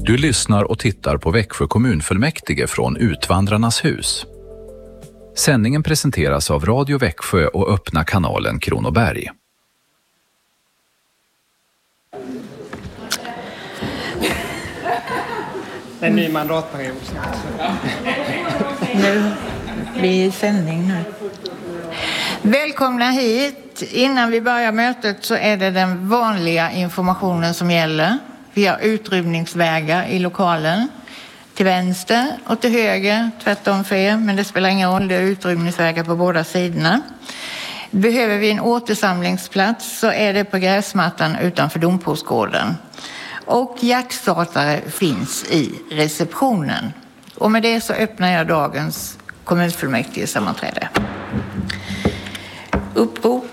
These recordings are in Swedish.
Du lyssnar och tittar på Växjö kommunfullmäktige från Utvandrarnas hus. Sändningen presenteras av Radio Växjö och öppna kanalen Kronoberg. En ny mandatperiod. Nu blir sändning nu. Välkomna hit. Innan vi börjar mötet så är det den vanliga informationen som gäller. Vi har utrymningsvägar i lokalen. Till vänster och till höger, tvärtom för er, men det spelar ingen roll, det är utrymningsvägar på båda sidorna. Behöver vi en återsamlingsplats så är det på gräsmattan utanför domprosgården. Och hjärtstartare finns i receptionen. Och med det så öppnar jag dagens kommunfullmäktige sammanträde. Upprop.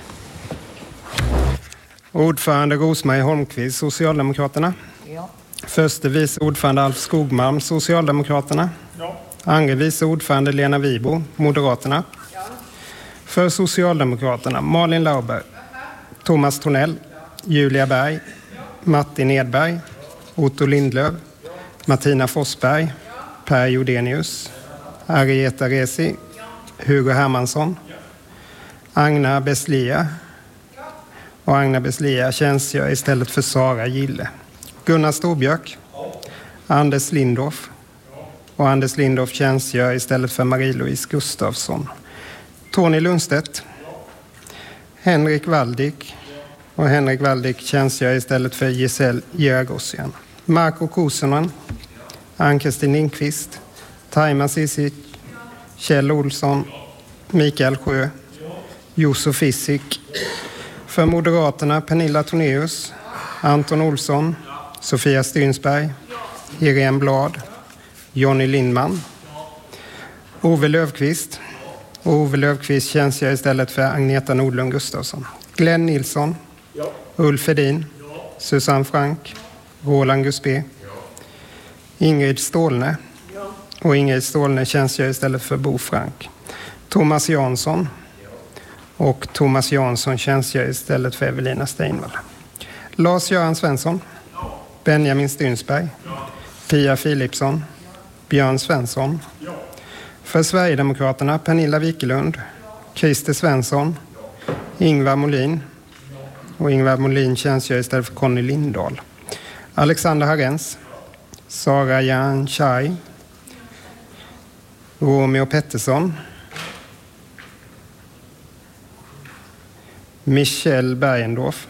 Ordförande Rosmarie Holmqvist, Socialdemokraterna. Ja. Förste vice ordförande Alf Skogmalm, Socialdemokraterna. Ja. Andre vice ordförande Lena Vibo, Moderaterna. Ja. För Socialdemokraterna Malin Lauber, Thomas Tornell, Julia Berg, Martin Edberg, Otto Lindlöf, Martina Forsberg, Per Jordenius, Arieta Resi, Hugo Hermansson, Agna Beslia. Och Agna Beslia tjänstgör istället för Sara Gille. Gunnar Storbjörk, Anders Lindorff. Och Anders Lindorff tjänstgör istället för Marie-Louise Gustafsson. Tony Lundstedt, Henrik Waldik. Och Henrik Waldik tjänstgör istället för Giselle Georgossian. Marco Kosonen, Ann-Kristin Lindqvist, Taima Sisic, Kjell Olsson, Mikael Sjö, Josef Fissik. För Moderaterna Pernilla Tornéus, Anton Olsson, Sofia Stynsberg, Irene Blad, Jonny Lindman, Ove Löfqvist. Ove Löfqvist tjänstgör istället för Agneta Nordlund Gustafsson. Glenn Nilsson, Ulf Edin, Susanne Frank, Roland Guspé, Ingrid Stålne. Och Ingrid Stålne tjänstgör istället för Bo Frank. Thomas Jansson. Och Thomas Jansson tjänstgör istället för Evelina Steinvall. Lars-Göran Svensson, Benjamin Stynsberg, Pia Philipsson, Björn Svensson. För Sverigedemokraterna Pernilla Wikelund, Christer Svensson, Ingvar Molin. Och Ingvar Molin tjänstgör istället för Conny Lindahl. Alexander Harens, Sara Jan Chai, Romeo Pettersson, Michelle Bergendorf.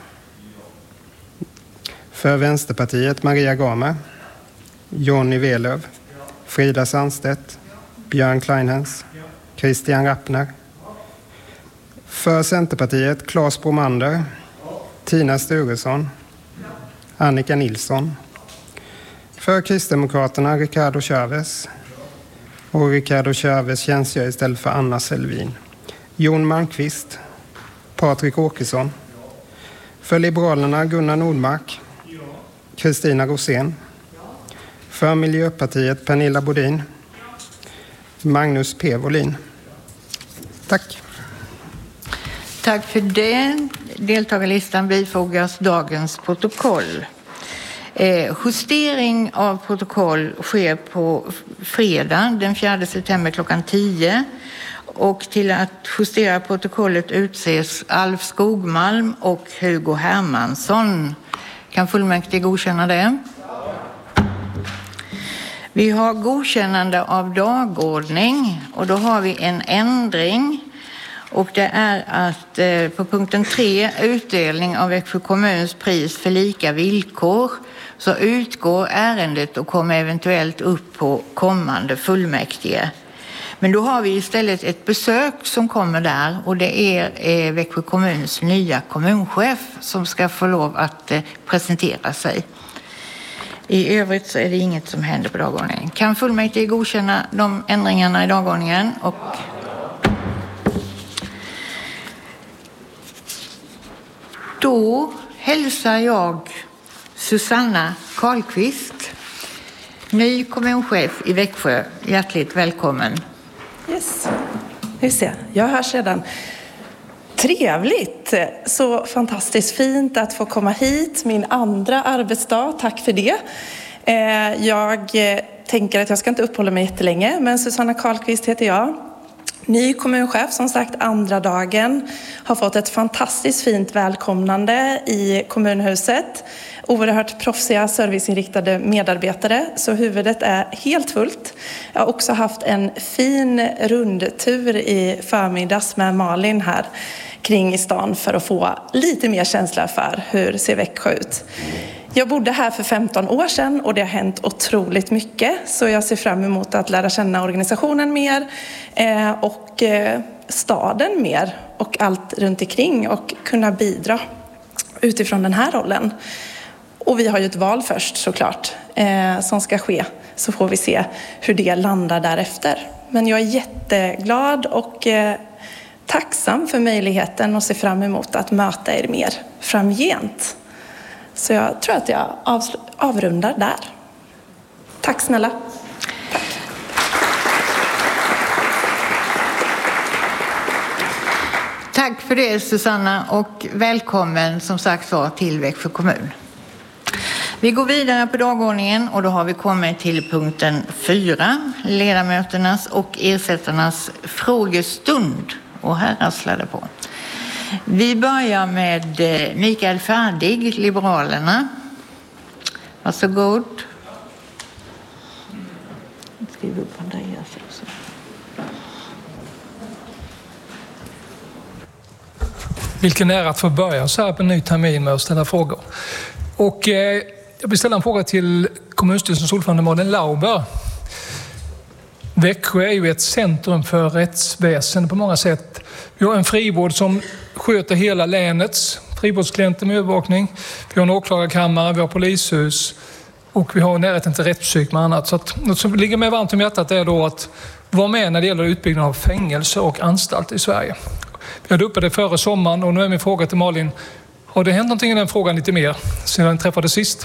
För Vänsterpartiet Maria Gamer, Jonny Velöv, Frida Sandstedt, Björn Kleinhens, Christian Rappner. För Centerpartiet Claes Bromander, Tina Sturesson, Annika Nilsson. För Kristdemokraterna Ricardo Chavez. Och Ricardo Chavez tjänstgör istället för Anna Selvin. Jon Malmqvist, Patrik Åkesson. För Liberalerna Gunnar Nordmark, Kristina Rosén. För Miljöpartiet Pernilla Bodin, Magnus P. Wåhlin. Tack. Tack för det. Deltagarlistan bifogas dagens protokoll. Justering av protokoll sker på fredag den 4 september klockan 10. Och till att justera protokollet utses Alf Skogmalm och Hugo Hermansson. Kan fullmäktige godkänna det? Vi har godkännande av dagordning och då har vi en ändring. Och det är att på punkten 3, utdelning av Växjö kommuns pris för lika villkor, så utgår ärendet och kommer eventuellt upp på kommande fullmäktige. Men då har vi istället ett besök som kommer där och det är Växjö kommuns nya kommunchef som ska få lov att presentera sig. I övrigt så är det inget som händer på dagordningen. Kan fullmäktige godkänna de ändringarna i dagordningen? Och då hälsar jag Susanna Karlqvist, ny kommunchef i Växjö. Hjärtligt välkommen. Yes, vi ser. Jag är här sedan. Trevligt, så fantastiskt fint att få komma hit, min andra arbetsdag, tack för det. Jag tänker att jag ska inte uppehålla mig jättelänge, men Susanna Karlqvist heter jag. Ny kommunchef, som sagt, andra dagen. Har fått ett fantastiskt fint välkomnande i kommunhuset. Oerhört proffsiga, serviceinriktade medarbetare, så huvudet är helt fullt. Jag har också haft en fin rundtur i förmiddags med Malin här kring i stan för att få lite mer känsla för hur ser Växjö ut. Jag bodde här för 15 år sedan och det har hänt otroligt mycket, så jag ser fram emot att lära känna organisationen mer och staden mer och allt runt omkring och kunna bidra utifrån den här rollen. Och vi har ju ett val först såklart som ska ske, så får vi se hur det landar därefter. Men jag är jätteglad och tacksam för möjligheten och ser fram emot att möta er mer framgent. Så jag tror att jag avrundar där. Tack snälla. Tack för det, Susanna, och välkommen som sagt var till Växjö kommun. Vi går vidare på dagordningen och då har vi kommit till punkten 4, ledamöternas och ersättarnas frågestund. Och här rasslar det på. Vi börjar med Mikael Färdig, Liberalerna. Varsågod. Skriv upp Andreas också. Vilken är att få börja så här på en ny termin med att ställa frågor. Och jag vill ställa en fråga till kommunstyrelsens ordförande Malin Lauber. Växjö är ju ett centrum för rättsväsen på många sätt. Vi har en frivård som sköter hela länets frivårdsklienter med övervakning. Vi har en åklagarkammare, vi har polishus och vi har närheten till rättspsyk med annat. Så att något som ligger mig varmt om hjärtat är då att vara med när det gäller utbyggnad av fängelser och anstalter i Sverige. Vi hade uppe det före sommaren och nu är min fråga till Malin. Har det hänt någonting i den frågan lite mer sedan den träffade sist?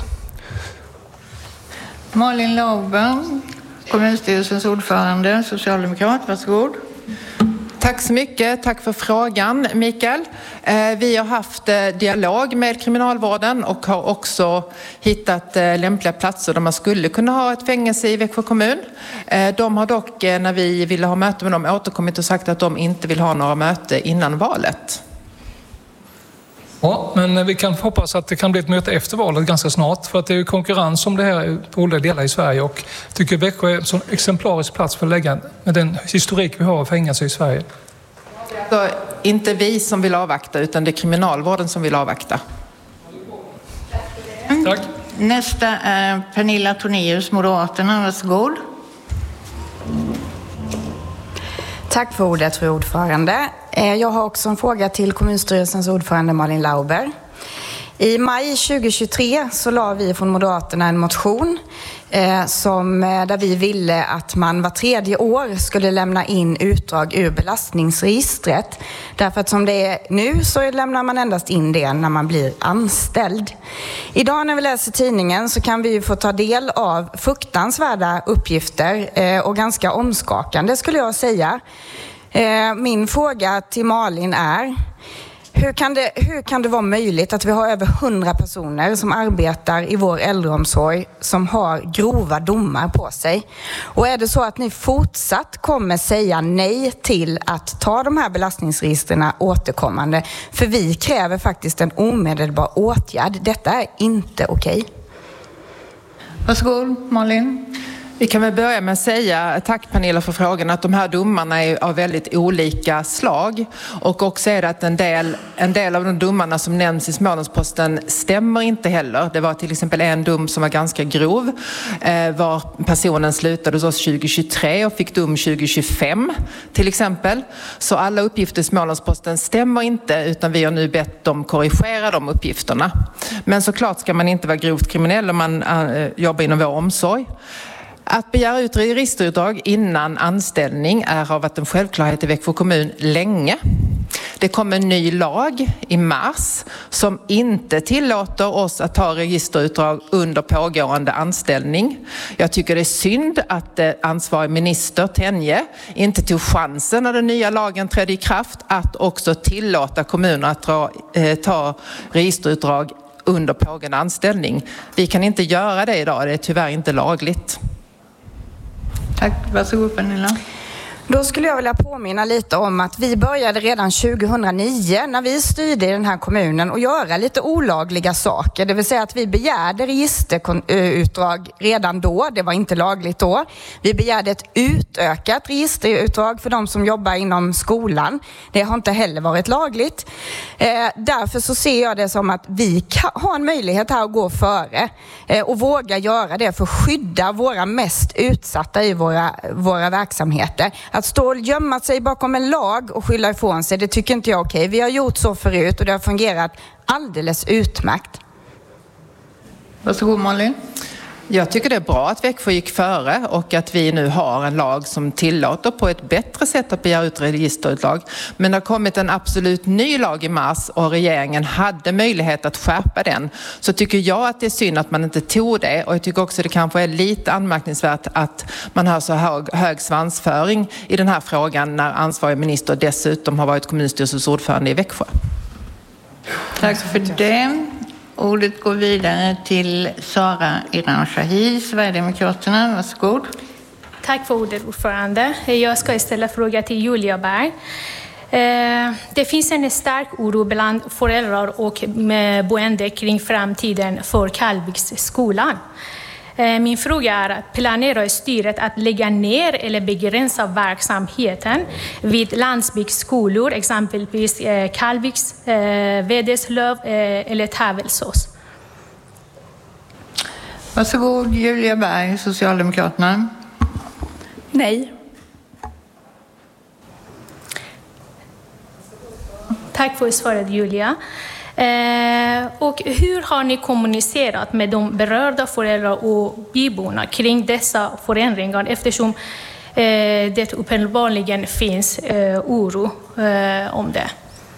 Malin Lauber, kommunstyrelsens ordförande, socialdemokrat, varsågod. Tack så mycket. Tack för frågan, Mikael. Vi har haft dialog med kriminalvården och har också hittat lämpliga platser där man skulle kunna ha ett fängelse i Växjö kommun. De har dock, när vi ville ha möte med dem, återkommit och sagt att de inte vill ha några möte innan valet. Ja, men vi kan hoppas att det kan bli ett möte efter valet ganska snart, för att det är ju konkurrens om det här på olika delar i Sverige, och jag tycker Växjö är en sån exemplarisk plats för att lägga med den historik vi har av fängelse i Sverige. Så inte vi som vill avvakta, utan det är kriminalvården som vill avvakta. Tack. Nästa är Pernilla Tornéus, Moderaterna, varsågod. Tack för ordet, fru ordförande. Jag har också en fråga till kommunstyrelsens ordförande Malin Lauber. I maj 2023 så la vi från Moderaterna en motion där vi ville att man var 3:e år skulle lämna in utdrag ur belastningsregistret. Därför att som det är nu så lämnar man endast in det när man blir anställd. Idag när vi läser tidningen så kan vi ju få ta del av fruktansvärda uppgifter och ganska omskakande skulle jag säga. Min fråga till Malin är: hur kan det vara möjligt att vi har över 100 personer som arbetar i vår äldreomsorg som har grova domar på sig? Och är det så att ni fortsatt kommer säga nej till att ta de här belastningsregisterna återkommande? För vi kräver faktiskt en omedelbar åtgärd. Detta är inte okej. Varsågod, Malin. Vi kan väl börja med att säga, tack Pernilla för frågan, att de här domarna är av väldigt olika slag. Och också är det att en del av de domarna som nämns i Smålandsposten stämmer inte heller. Det var till exempel en dom som var ganska grov. Var personen slutade hos oss 2023 och fick dom 2025 till exempel. Så alla uppgifter i Smålandsposten stämmer inte, utan vi har nu bett dem korrigera de uppgifterna. Men såklart ska man inte vara grovt kriminell om man jobbar inom vår omsorg. Att begära ut registerutdrag innan anställning har varit en självklarhet i Växjö kommun länge. Det kom en ny lag i mars som inte tillåter oss att ta registerutdrag under pågående anställning. Jag tycker det är synd att ansvarig minister Tenje inte tog chansen när den nya lagen trädde i kraft att också tillåta kommuner att ta registerutdrag under pågående anställning. Vi kan inte göra det idag, det är tyvärr inte lagligt. Tack, varsågod Pernilla. Då skulle jag vilja påminna lite om att vi började redan 2009 när vi styrde i den här kommunen och göra lite olagliga saker. Det vill säga att vi begärde registerutdrag redan då, det var inte lagligt då. Vi begärde ett utökat registerutdrag för de som jobbar inom skolan. Det har inte heller varit lagligt. Därför så ser jag det som att vi har en möjlighet här att gå före och våga göra det för att skydda våra mest utsatta i våra verksamheter. Att stå och gömma sig bakom en lag och skylla ifrån sig, det tycker inte jag är okej. Vi har gjort så förut och det har fungerat alldeles utmärkt. Varsågod Malin. Jag tycker det är bra att Växjö gick före och att vi nu har en lag som tillåter på ett bättre sätt att begära ut registerutdrag. Men det har kommit en absolut ny lag i mars och regeringen hade möjlighet att skärpa den. Så tycker jag att det är synd att man inte tog det, och jag tycker också det kanske är lite anmärkningsvärt att man har så hög svansföring i den här frågan när ansvarig minister dessutom har varit kommunstyrelsens ordförande i Växjö. Tack för det. Ordet går vidare till Sara Iran-Shahi, Sverigedemokraterna. Varsågod. Tack för ordet, ordförande. Jag ska ställa fråga till Julia Berg. Det finns en stark oro bland föräldrar och boende kring framtiden för Kallviksskolan. Min fråga är, planerar styret att lägga ner eller begränsa verksamheten vid landsbygdsskolor, exempelvis Kallviks, Vedeslöv eller Tavelsås? Varsågod Julia Berg, Socialdemokraterna. Nej. Tack för svaret, Julia. Och hur har ni kommunicerat med de berörda föräldrar och byborna kring dessa förändringar, eftersom det uppenbarligen finns oro om det?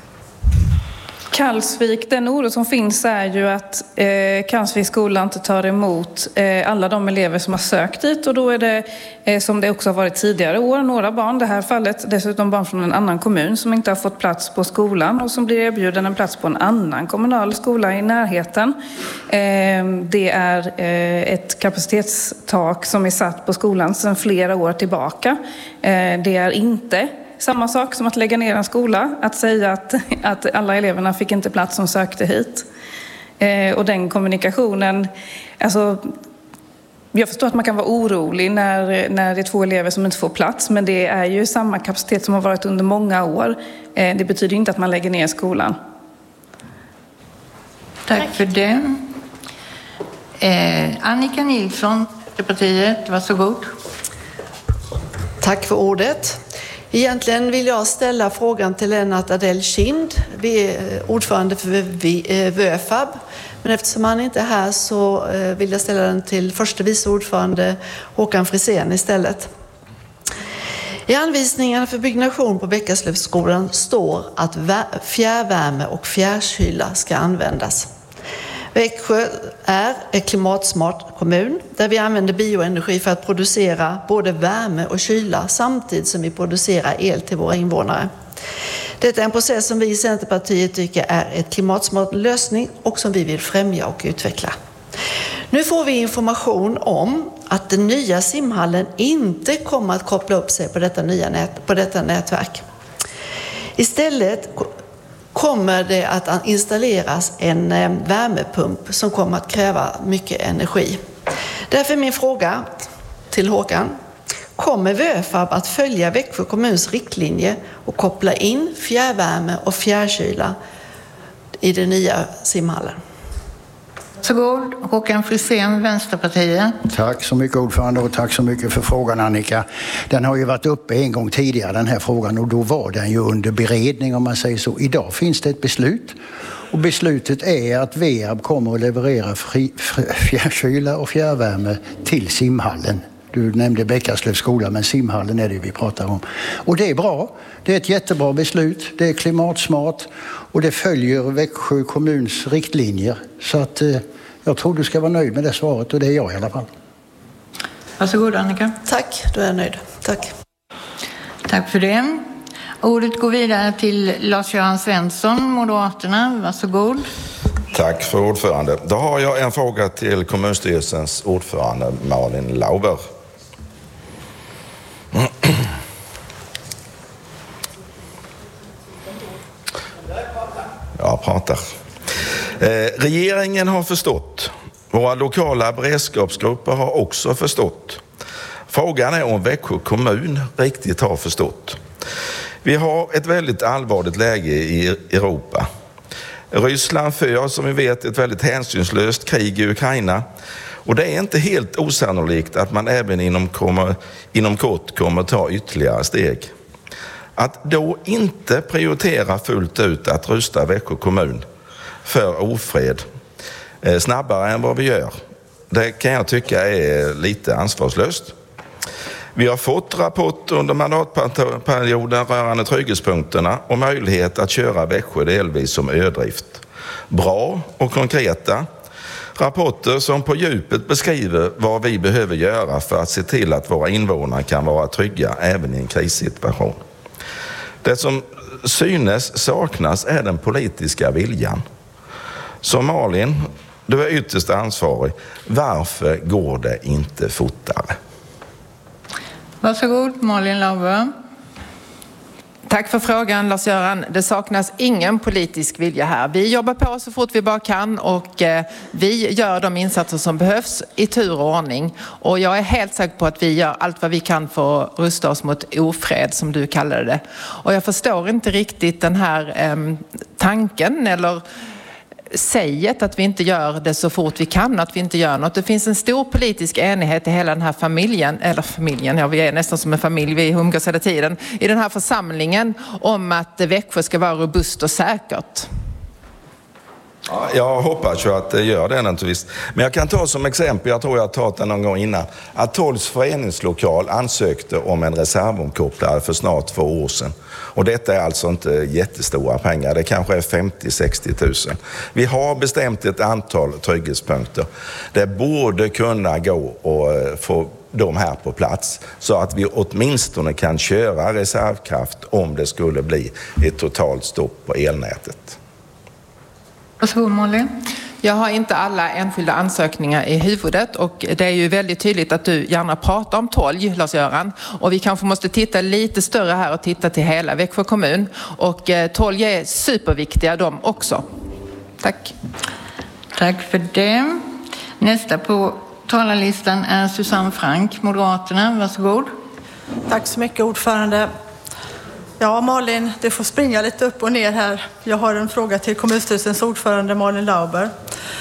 Kalvsvik, den oro som finns är ju att Kalvsviks skola inte tar emot alla de elever som har sökt dit, och då är det, som det också har varit tidigare år, några barn, det här fallet dessutom barn från en annan kommun som inte har fått plats på skolan och som blir erbjuden en plats på en annan kommunal skola i närheten. Det är ett kapacitetstak som är satt på skolan sedan flera år tillbaka. Det är inte samma sak som att lägga ner en skola, att säga att alla eleverna fick inte plats som sökte hit. Och den kommunikationen, alltså, jag förstår att man kan vara orolig när det är 2 elever som inte får plats, men det är ju samma kapacitet som har varit under många år. Det betyder inte att man lägger ner skolan. Tack för det. Annika Nilsson, partiet, varsågod. Tack för ordet. Egentligen vill jag ställa frågan till Lennart Adell Kind. Vi är ordförande för VÖFAB. Men eftersom han inte är här så vill jag ställa den till förste vice ordförande Håkan Frisén istället. I anvisningarna för byggnation på Bäckaslövsskolan står att fjärrvärme och fjärrkyla ska användas. Växjö är en klimatsmart kommun där vi använder bioenergi för att producera både värme och kyla samtidigt som vi producerar el till våra invånare. Detta är en process som vi i Centerpartiet tycker är ett klimatsmart lösning och som vi vill främja och utveckla. Nu får vi information om att den nya simhallen inte kommer att koppla upp sig på detta nätverk. Istället kommer det att installeras en värmepump som kommer att kräva mycket energi. Därför är min fråga till Håkan: kommer VÖFAB att följa Växjö kommuns riktlinje och koppla in fjärrvärme och fjärrkyla i den nya simhallen? Så god. Håkan Frisén, Vänsterpartiet. Tack så mycket ordförande, och tack så mycket för frågan Annika. Den har ju varit uppe en gång tidigare, den här frågan, och då var den ju under beredning om man säger så. Idag finns det ett beslut, och beslutet är att VEAB kommer att leverera fjärrkyla och fjärrvärme till simhallen. Du nämnde Bäckaslövs skola, men simhallen är det vi pratar om. Och det är bra. Det är ett jättebra beslut. Det är klimatsmart och det följer Växjö kommuns riktlinjer. Så att jag tror du ska vara nöjd med det svaret, och det är jag i alla fall. Varsågod Annika. Tack, då är jag nöjd. Tack. Tack för det. Ordet går vidare till Lars-Göran Svensson, Moderaterna. Varsågod. Tack för ordförande. Då har jag en fråga till kommunstyrelsens ordförande Malin Lauber. Jag pratar. Regeringen har förstått. Våra lokala beredskapsgrupper har också förstått. Frågan är om Växjö kommun riktigt har förstått. Vi har ett väldigt allvarligt läge i Europa. Ryssland för, som vi vet, ett väldigt hänsynslöst krig i Ukraina. Och det är inte helt osannolikt att man även inom kort kommer ta ytterligare steg. Att då inte prioritera fullt ut att rusta Växjö kommun för ofred snabbare än vad vi gör, det kan jag tycka är lite ansvarslöst. Vi har fått rapport under mandatperioden rörande trygghetspunkterna och möjlighet att köra Växjö delvis som ödrift. Bra och konkreta rapporter som på djupet beskriver vad vi behöver göra för att se till att våra invånare kan vara trygga även i en krissituation. Det som synes saknas är den politiska viljan. Så Malin, du är ytterst ansvarig. Varför går det inte fortare? Varsågod, Malin Lauber. Tack för frågan, Lars-Göran. Det saknas ingen politisk vilja här. Vi jobbar på så fort vi bara kan och vi gör de insatser som behövs i tur och ordning. Och jag är helt säker på att vi gör allt vad vi kan för att rusta oss mot ofred, som du kallade det. Och jag förstår inte riktigt den här tanken eller säget att vi inte gör det så fort vi kan, att vi inte gör något. Det finns en stor politisk enighet i hela den här familjen, ja, vi är nästan som en familj, vi umgås hela tiden, i den här församlingen om att Växjö ska vara robust och säkert. Ja, jag hoppas ju att det gör det naturligtvis. Men jag kan ta som exempel, jag tror jag har tagit det någon gång innan, att Tolls föreningslokal ansökte om en reservomkopplare för snart 2 år sedan. Och detta är alltså inte jättestora pengar, det kanske är 50-60 000. Vi har bestämt ett antal trygghetspunkter. Det borde kunna gå att få de här på plats så att vi åtminstone kan köra reservkraft om det skulle bli ett totalt stopp på elnätet. Varsågod, Malin. Jag har inte alla enskilda ansökningar i huvudet och det är ju väldigt tydligt att du gärna pratar om Tolg, Lars-Göran. Och vi kanske måste titta lite större här och titta till hela Växjö kommun. Och Tolg är superviktiga de också. Tack. Tack för det. Nästa på talarlistan är Susanne Frank, Moderaterna. Varsågod. Tack så mycket, ordförande. Ja, Malin, du får springa lite upp och ner här. Jag har en fråga till kommunstyrelsens ordförande Malin Lauber.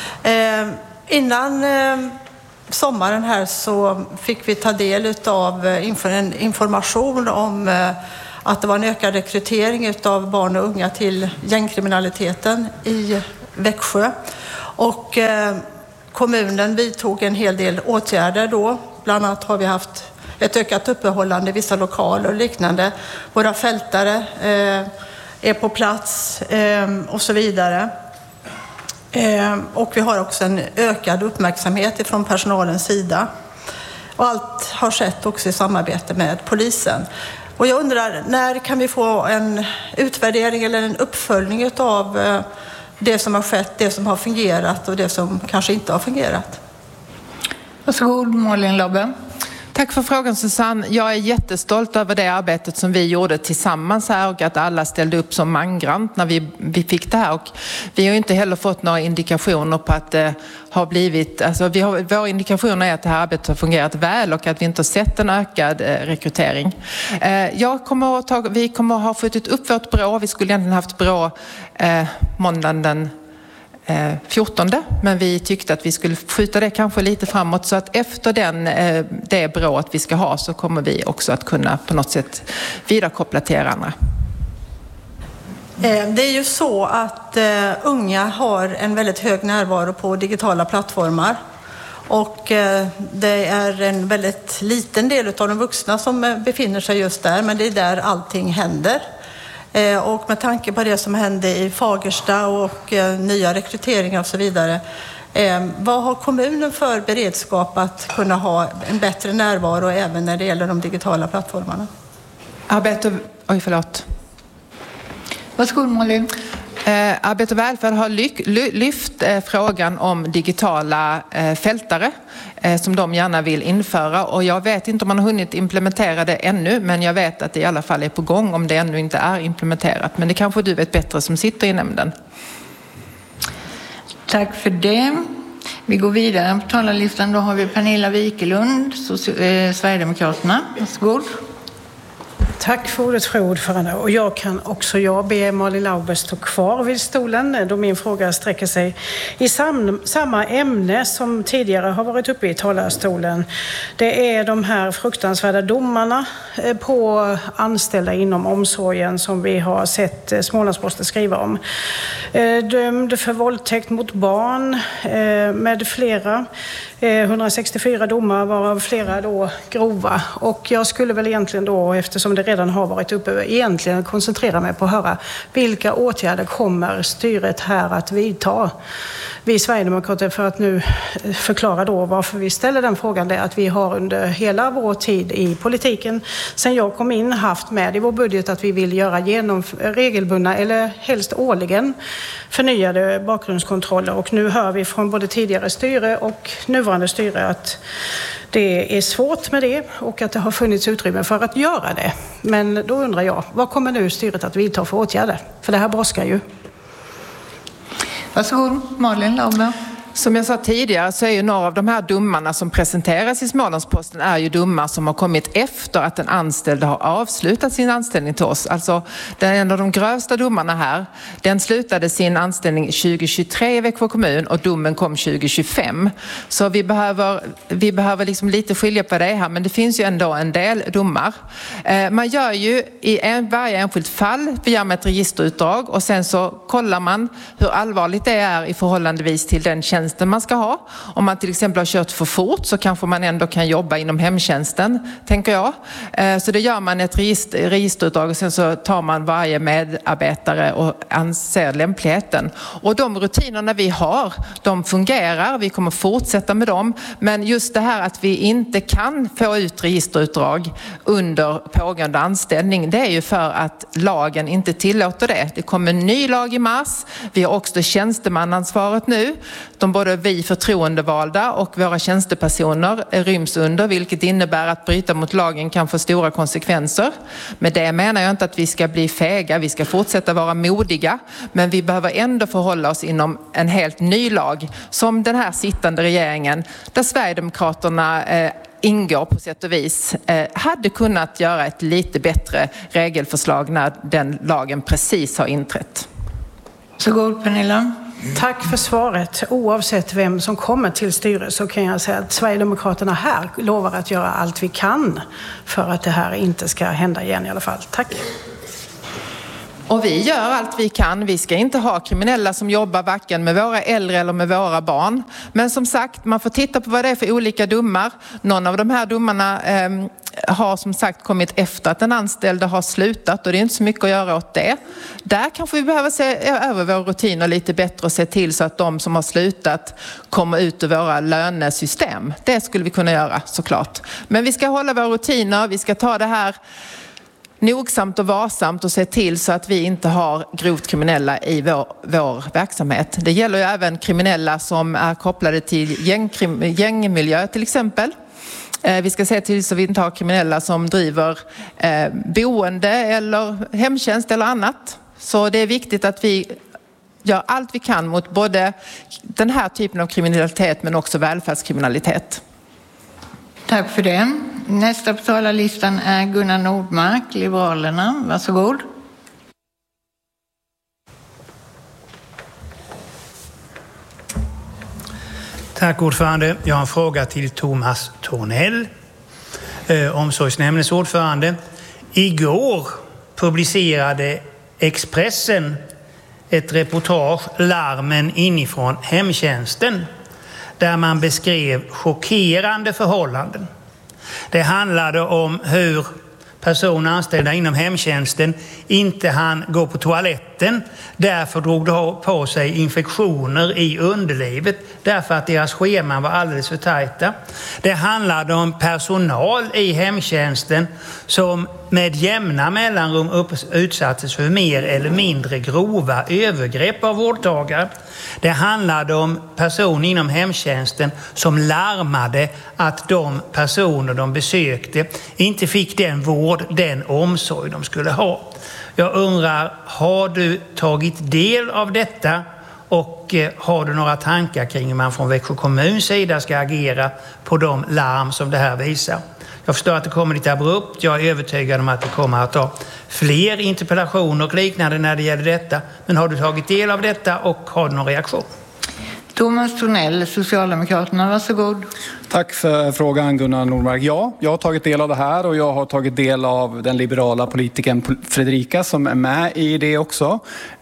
Innan sommaren här så fick vi ta del av information om att det var en ökad rekrytering av barn och unga till gängkriminaliteten i Växjö. Och kommunen vidtog en hel del åtgärder då. Bland annat har vi haft ett ökat uppehållande i vissa lokaler och liknande. Våra fältare är på plats och så vidare. Och vi har också en ökad uppmärksamhet från personalens sida. Och allt har skett också i samarbete med polisen. Och jag undrar, när kan vi få en utvärdering eller en uppföljning av det som har skett, det som har fungerat och det som kanske inte har fungerat? Varsågod, Malin Lauber. Tack för frågan, Susanne. Jag är jättestolt över det arbetet som vi gjorde tillsammans här och att alla ställde upp som mangrant när vi fick det här. Och vi har inte heller fått några indikationer på att det har blivit... Alltså våra indikationer är att det här arbetet har fungerat väl och att vi inte har sett en ökad rekrytering. Vi kommer att ha fått upp vårt brå. Vi skulle egentligen haft brå måndagen den 14, men vi tyckte att vi skulle skjuta det kanske lite framåt så att efter det brået vi ska ha så kommer vi också att kunna på något sätt vidarekoppla till andra. Det är ju så att unga har en väldigt hög närvaro på digitala plattformar och det är en väldigt liten del av de vuxna som befinner sig just där, men det är där allting händer. Och med tanke på det som hände i Fagersta och nya rekryteringar och så vidare, vad har kommunen för beredskap att kunna ha en bättre närvaro även när det gäller de digitala plattformarna? Varsågod, Malin. Arbete och välfärd har lyft frågan om digitala fältare som de gärna vill införa, och jag vet inte om man har hunnit implementera det ännu, men jag vet att det i alla fall är på gång om det ännu inte är implementerat. Men det kanske du vet bättre som sitter i nämnden. Tack för det. Vi går vidare på talarlistan. Då har vi Pernilla Wikelund, Sverigedemokraterna. Varsågod. Tack för ordet, fru ordförande. Och jag kan också be Malin Lauber stå kvar vid stolen då min fråga sträcker sig i samma ämne som tidigare har varit uppe i talarstolen. Det är de här fruktansvärda domarna på anställda inom omsorgen som vi har sett Smålandsposten skriva om. Dömd för våldtäkt mot barn med flera. 164 domar varav flera då grova. Och jag skulle väl egentligen då, eftersom det redan har varit uppe, egentligen koncentrera mig på att höra vilka åtgärder kommer styret här att vidta. Vi Sverigedemokrater, för att nu förklara då varför vi ställer den frågan, det är att vi har under hela vår tid i politiken, sen jag kom in, haft med i vår budget att vi vill göra regelbundna eller helst årligen förnyade bakgrundskontroller. Och nu hör vi från både tidigare styre och nuvarande styre att det är svårt med det och att det har funnits utrymme för att göra det. Men då undrar jag, vad kommer nu styret att vidta för åtgärder? För det här brådskar ju. Varsågod, Malin Lauber. Som jag sa tidigare så är ju några av de här domarna som presenteras i Smålandsposten är ju domar som har kommit efter att den anställde har avslutat sin anställning till oss. Alltså en av de grövsta domarna här, den slutade sin anställning 2023 i Växjö kommun och domen kom 2025. Så vi behöver liksom lite skilja på det här, men det finns ju ändå en del domar. Man gör ju i varje enskilt fall, vi gör med ett registerutdrag och sen så kollar man hur allvarligt det är i förhållandevis till den tjänsten man ska ha. Om man till exempel har kört för fort så kanske man ändå kan jobba inom hemtjänsten, tänker jag. Så det gör man ett registerutdrag och sen så tar man varje medarbetare och anser lämpligheten. Och de rutinerna vi har, de fungerar. Vi kommer fortsätta med dem. Men just det här att vi inte kan få ut registerutdrag under pågående anställning, det är ju för att lagen inte tillåter det. Det kommer en ny lag i mars. Vi har också tjänstemannaansvaret nu. Både vi förtroendevalda och våra tjänstepersoner ryms under, vilket innebär att bryta mot lagen kan få stora konsekvenser. Men det menar jag inte att vi ska bli fega, vi ska fortsätta vara modiga, men vi behöver ändå förhålla oss inom en helt ny lag som den här sittande regeringen, där Sverigedemokraterna ingår på sätt och vis, hade kunnat göra ett lite bättre regelförslag när den lagen precis har inträtt. Så god, Pernilla. Tack för svaret. Oavsett vem som kommer till styret så kan jag säga att Sverigedemokraterna här lovar att göra allt vi kan för att det här inte ska hända igen i alla fall. Tack. Och vi gör allt vi kan. Vi ska inte ha kriminella som jobbar varken med våra äldre eller med våra barn. Men som sagt, man får titta på vad det är för olika domar. Någon av de här domarna har som sagt kommit efter att den anställde har slutat och det är inte så mycket att göra åt det. Där kanske vi behöver se över våra rutiner lite bättre och se till så att de som har slutat kommer ut ur våra lönesystem. Det skulle vi kunna göra såklart. Men vi ska hålla våra rutiner, vi ska ta det här nogsamt och varsamt och se till så att vi inte har grovt kriminella i vår verksamhet. Det gäller ju även kriminella som är kopplade till gängmiljö till exempel. Vi ska se till så att vi inte har kriminella som driver boende eller hemtjänst eller annat. Så det är viktigt att vi gör allt vi kan mot både den här typen av kriminalitet men också välfärdskriminalitet. Tack för det. Nästa på talarlistan är Gunnar Nordmark, Liberalerna. Varsågod. Tack ordförande. Jag har en fråga till Thomas Tornell, omsorgsnämndens ordförande. Igår publicerade Expressen ett reportage, Larmen inifrån hemtjänsten, där man beskrev chockerande förhållanden. Det handlade om hur personer anställda inom hemtjänsten inte hann gå på toaletten rätten. Därför drog de på sig infektioner i underlivet därför att deras scheman var alldeles för tajta. Det handlade om personal i hemtjänsten som med jämna mellanrum utsattes för mer eller mindre grova övergrepp av vårdtagare. Det handlade om personer inom hemtjänsten som larmade att de personer de besökte inte fick den vård, den omsorg de skulle ha. Jag undrar, har du tagit del av detta och har du några tankar kring hur man från Växjö kommuns sida ska agera på de larm som det här visar? Jag förstår att det kommer lite abrupt. Jag är övertygad om att det kommer att ta fler interpellationer och liknande när det gäller detta. Men har du tagit del av detta och har du någon reaktion? Thomas Tornell, Socialdemokraterna, varsågod. Tack för frågan Gunnar Nordmark. Ja, jag har tagit del av det här och jag har tagit del av den liberala politikern Fredrika som är med i det också.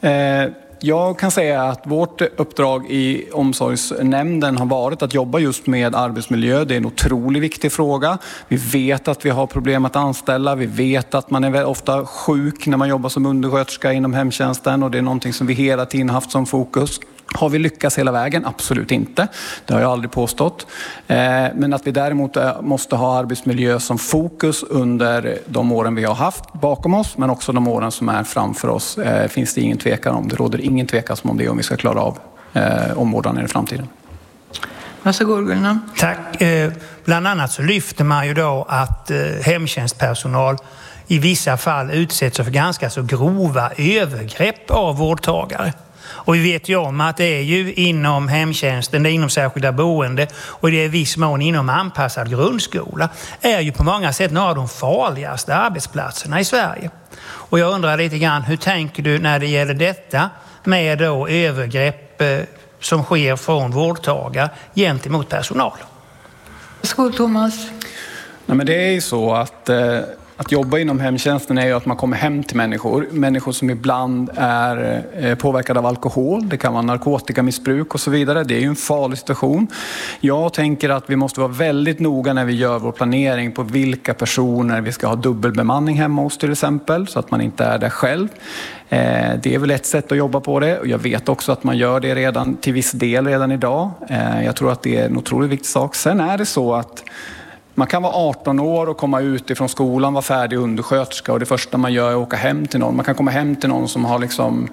Jag kan säga att vårt uppdrag i omsorgsnämnden har varit att jobba just med arbetsmiljö. Det är en otroligt viktig fråga. Vi vet att vi har problem att anställa. Vi vet att man är ofta sjuk när man jobbar som undersköterska inom hemtjänsten och det är någonting som vi hela tiden haft som fokus. Har vi lyckats hela vägen? Absolut inte. Det har jag aldrig påstått. Men att vi däremot måste ha arbetsmiljö som fokus under de åren vi har haft bakom oss, men också de åren som är framför oss, finns det ingen tvekan om. Det råder ingen tvekan om det om vi ska klara av omvårdnaden i framtiden. Varsågod Gunnar. Tack. Bland annat så lyfter man ju då att hemtjänstpersonal i vissa fall utsätts för ganska så grova övergrepp av vårdtagare. Och vi vet ju om att det är ju inom hemtjänsten, det är inom särskilda boende och det är i viss mån inom anpassad grundskola är ju på många sätt några av de farligaste arbetsplatserna i Sverige. Och jag undrar lite grann, hur tänker du när det gäller detta med då övergrepp som sker från vårdtagare gentemot personal? Skål Thomas. Nej, men det är ju så att jobba inom hemtjänsten är ju att man kommer hem till människor som ibland är påverkade av alkohol, det kan vara narkotikamissbruk och så vidare. Det är ju en farlig situation. Jag tänker att vi måste vara väldigt noga när vi gör vår planering på vilka personer vi ska ha dubbelbemanning hemma hos till exempel, så att man inte är där själv. Det är väl ett sätt att jobba på det och jag vet också att man gör det redan till viss del redan idag. Jag tror att det är en otroligt viktig sak. Sen är det så att man kan vara 18 år och komma ut ifrån skolan, vara färdig undersköterska och det första man gör är att åka hem till någon. Man kan komma hem till någon som har liksom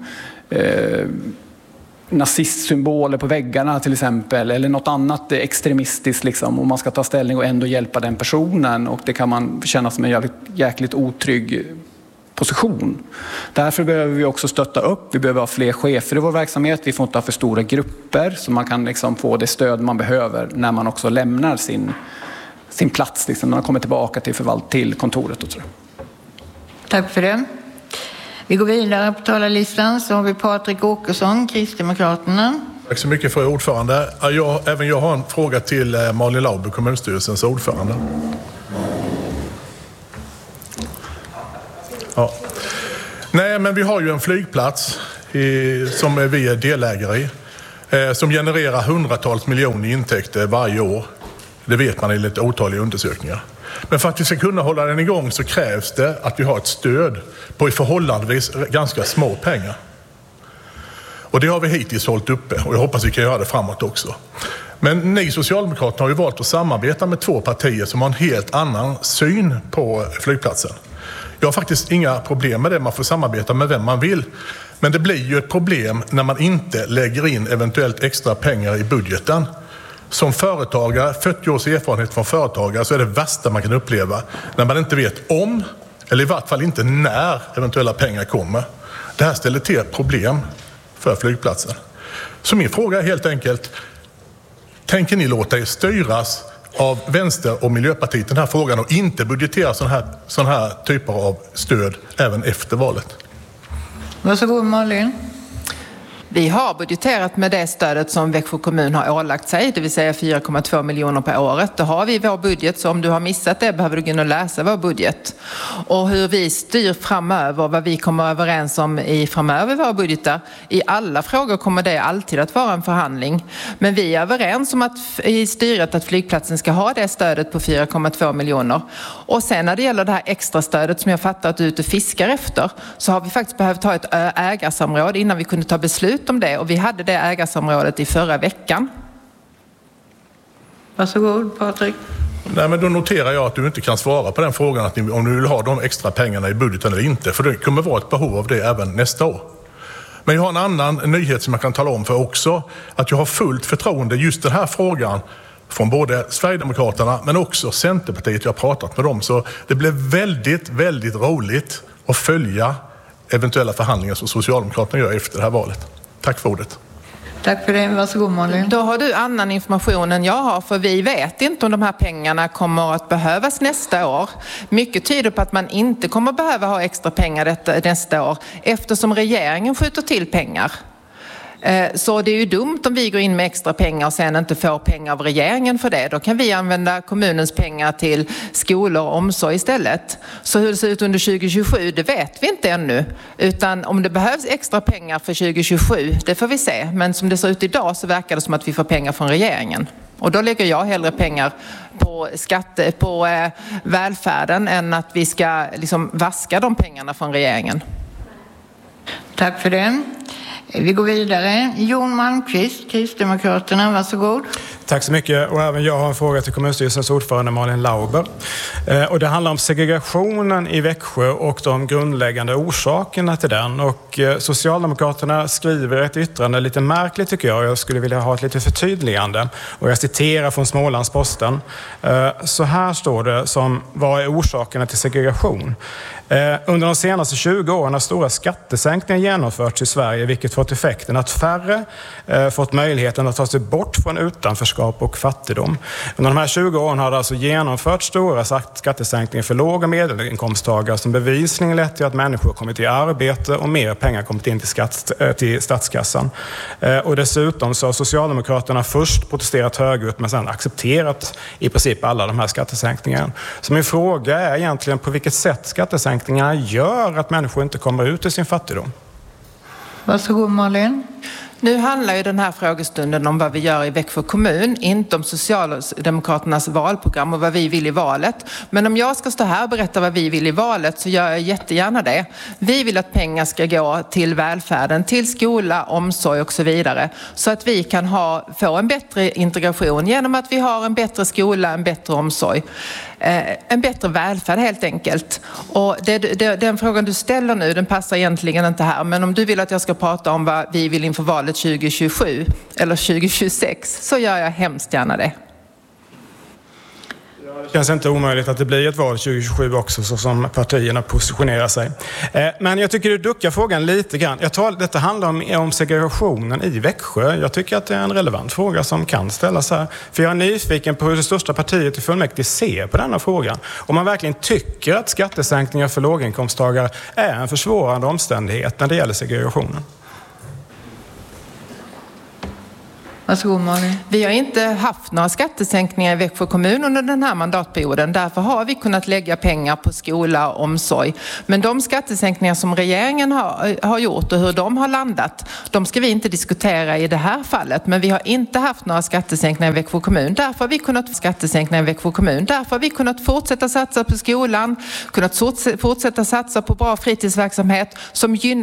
nazistsymboler på väggarna till exempel eller något annat extremistiskt liksom, och man ska ta ställning och ändå hjälpa den personen och det kan man känna som en jäkligt otrygg position. Därför behöver vi också stötta upp. Vi behöver ha fler chefer i vår verksamhet. Vi får inte ha för stora grupper så man kan liksom få det stöd man behöver när man också lämnar sin plats liksom, när man kommer tillbaka till kontoret och så. Tack för det. Vi går vidare på talarlistan så har vi Patrik Åkesson, Kristdemokraterna. Tack så mycket för ordförande. Även jag har en fråga till Malin Lauber, kommunstyrelsens ordförande. Ja. Nej, men vi har ju en flygplats som vi är delägare i som genererar hundratals miljoner intäkter varje år. Det vet man i lite otaliga undersökningar. Men för att vi ska kunna hålla den igång så krävs det att vi har ett stöd på i förhållandevis ganska små pengar. Och det har vi hittills hållit uppe och jag hoppas vi kan göra det framåt också. Men ni Socialdemokrater har ju valt att samarbeta med två partier som har en helt annan syn på flygplatsen. Jag har faktiskt inga problem med det, man får samarbeta med vem man vill. Men det blir ju ett problem när man inte lägger in eventuellt extra pengar i budgeten. Som företagare, 40 års erfarenhet från företagare, så är det värsta man kan uppleva när man inte vet om, eller i vart fall inte när eventuella pengar kommer. Det här ställer till problem för flygplatsen. Så min fråga är helt enkelt, tänker ni låta er styras av Vänster och Miljöpartiet den här frågan och inte budgetera sån här typer av stöd även efter valet? Varsågod Malin. Vi har budgeterat med det stödet som Växjö kommun har ålagt sig, det vill säga 4,2 miljoner per året. Det har vi i vår budget, så om du har missat det behöver du gå in och läsa vår budget. Och hur vi styr framöver, vad vi kommer överens om i framöver våra budgetar. I alla frågor kommer det alltid att vara en förhandling. Men vi är överens om i styret att flygplatsen ska ha det stödet på 4,2 miljoner. Och sen när det gäller det här extra stödet som jag fattar att du är ute och fiskar efter, så har vi faktiskt behövt ta ett ägarsamråd innan vi kunde ta beslut om det. Och vi hade det ägarsamrådet i förra veckan. Varsågod, Patrik. Nej, men då noterar jag att du inte kan svara på den frågan om du vill ha de extra pengarna i budgeten eller inte. För det kommer vara ett behov av det även nästa år. Men jag har en annan nyhet som jag kan tala om för också. Att jag har fullt förtroende just den här frågan från både Sverigedemokraterna men också Centerpartiet. Jag har pratat med dem. Så det blev väldigt, väldigt roligt att följa eventuella förhandlingar som Socialdemokraterna gör efter det här valet. Tack för ordet. Tack för det. Varsågod, Malin. Då har du annan information än jag har, för vi vet inte om de här pengarna kommer att behövas nästa år. Mycket tyder på att man inte kommer behöva ha extra pengar nästa år eftersom regeringen skjuter till pengar. Så det är ju dumt om vi går in med extra pengar och sen inte får pengar av regeringen för det. Då kan vi använda kommunens pengar till skolor och omsorg istället. Så hur det ser ut under 2027, det vet vi inte ännu. Utan om det behövs extra pengar för 2027, det får vi se. Men som det ser ut idag så verkar det som att vi får pengar från regeringen. Och då lägger jag hellre pengar på välfärden än att vi ska vaska de pengarna från regeringen. Tack för det. Vi går vidare. Jon Malmqvist, Kristdemokraterna, varsågod. Tack så mycket. Och även jag har en fråga till kommunstyrelsens ordförande Malin Lauber. Och det handlar om segregationen i Växjö och de grundläggande orsakerna till den. Och Socialdemokraterna skriver ett yttrande lite märkligt tycker jag. Jag skulle vilja ha ett lite förtydligande. Och jag citerar från Smålandsposten. Så här står det vad är orsakerna till segregation? Under de senaste 20 åren har stora skattesänkningar genomförts i Sverige, vilket fått effekten att färre fått möjligheten att ta sig bort från utanförskap och fattigdom. Under de här 20 åren har det alltså genomförts stora skattesänkningar för låg- och medelinkomsttagare som bevisligen lett till att människor kommit i arbete och mer pengar kommit in till statskassan. Och dessutom så har Socialdemokraterna först protesterat högljutt men sedan accepterat i princip alla de här skattesänkningarna. Så min fråga är egentligen på vilket sätt skattesänkningarna gör att människor inte kommer ut i sin fattigdom. Varsågod, Malin. Nu handlar ju den här frågestunden om vad vi gör i Växjö kommun, inte om Socialdemokraternas valprogram och vad vi vill i valet. Men om jag ska stå här och berätta vad vi vill i valet så gör jag jättegärna det. Vi vill att pengar ska gå till välfärden, till skola, omsorg och så vidare. Så att vi kan få en bättre integration genom att vi har en bättre skola, en bättre omsorg. En bättre välfärd helt enkelt. Och den frågan du ställer nu, den passar egentligen inte här. Men om du vill att jag ska prata om vad vi vill inför valet 2027 eller 2026 så gör jag hemskt gärna det. Det känns inte omöjligt att det blir ett val 2027 också så som partierna positionerar sig. Men jag tycker du duckar frågan lite grann. Detta handlar om segregationen i Växjö. Jag tycker att det är en relevant fråga som kan ställas här. För jag är nyfiken på hur det största partiet i fullmäktige ser på denna frågan. Om man verkligen tycker att skattesänkningar för låginkomsttagare är en försvårande omständighet när det gäller segregationen. Varsågod, Malin. Vi har inte haft några skattesänkningar i Växjö kommun under den här mandatperioden. Därför har vi kunnat lägga pengar på skola och omsorg. Men de skattesänkningar som regeringen har gjort och hur de har landat, de ska vi inte diskutera i det här fallet. Men vi har inte haft några skattesänkningar i Växjö kommun. Därför har vi kunnat fortsätta satsa på skolan, kunnat fortsätta satsa på bra fritidsverksamhet som gynnar